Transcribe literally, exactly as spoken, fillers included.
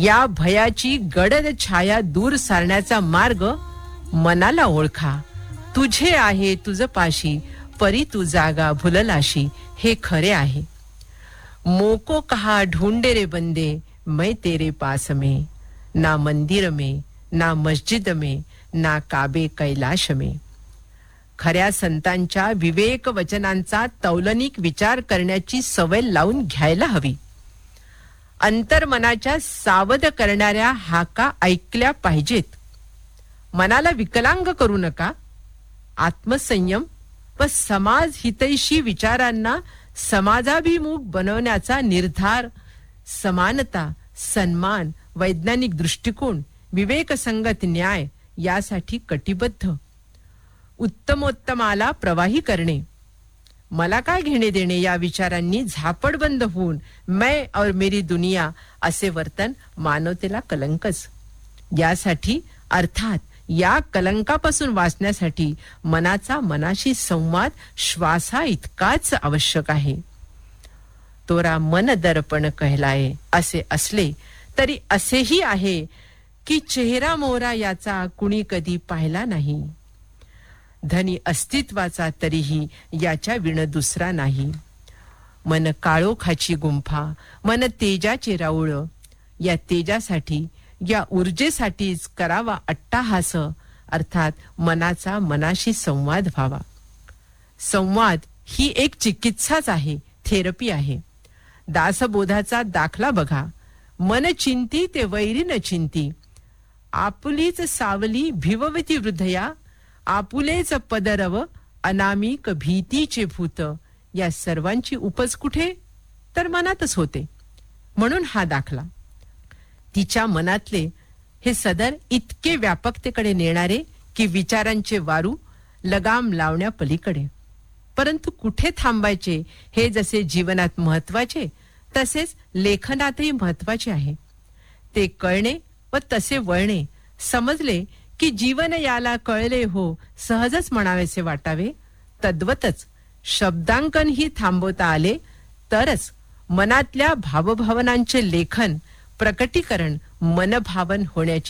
या भयाची गडद छाया दूर सारण्याचा मार्ग मनाला ओळखा. तुझे आहे तुझ पाशी, परी तू जागा भुललाशी, हे खरे आहे. मोको कहा ढूंढे रे बंदे, मैं तेरे पास में, ना मंदिर में, ना मस्जिद में, ना काबे कैलाश में. खऱ्या संतांच्या विवेक वचनांचा तौलनिक विचार करण्याची सवय लावून घ्यायला हवी. अंतर्मनाच्या सावध करणाऱ्या हाका ऐकल्या पाहिजेत. मनाला विकलांग करू नका. आत्मसंयम व समाज हितैषी विचारांना समाजाभिमुख बनवण्याचा निर्धार, समानता, सन्मान, वैज्ञानिक दृष्टिकोन, विवेकसंगत न्याय यासाठी कटिबद्ध. उत्तमोत्तमाला प्रवाही करणे, मला काय घेणे देणे या विचारांनी झापडबंद होऊन मैं और मेरी दुनिया असे वर्तन मानवतेला कलंकच. यासाठी अर्थात या कलंकापासून वाचण्यासाठी मनाचा मनाशी संवाद श्वासा इतकाच आवश्यक आहे. तोरा मन दर्पण कहलाये असे असले तरी असेही आहे की चेहरा मोहरा याचा कुणी कधी पाहिला नाही. धनी अस्तित्वाचा तरीही याच्या विण दुसरा नाही. मन काळोखाची गुंफा, मन तेजाचे राऊळ. या तेजासाठी, या ऊर्जेसाठीच करावा अट्टाहास, अर्थात मनाचा मनाशी संवाद व्हावा. संवाद ही एक चिकित्साच आहे, थेरपी आहे. दासबोधाचा दाखला बघा. मन चिंती ते वैरी न चिंती, आपुलीच सावली भिववती हृदया, आपुलेच पदरव अनामिक भीतीचे भूत. या सर्वांची उपज कुठे? तर मनातच होते. म्हणून हा दाखला. तिच्या मनातले हे सदर इतके व्यापकतेकडे नेणारे की विचारांचे वारू लगाम लावण्या पलीकडे. परंतु कुठे थांबायचे हे जसे जीवनात महत्वाचे तसेच लेखनातही महत्वाचे आहे. ते कळणे व तसे वळणे. समजले की जीवन याला कळले हो सहजच म्हणावेसे वाटावे. तद्वतच शब्दांकन ही थांबवता आले तरच मनातल्या भावभावनांचे लेखन, प्रकटीकरण, मनभावन होण्याची